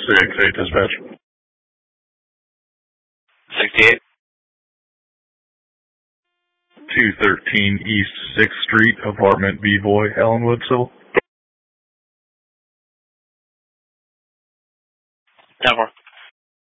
6-8 dispatch. 68. 213 East 6th Street, apartment B-Boy, Helen Woodsill. 10-4.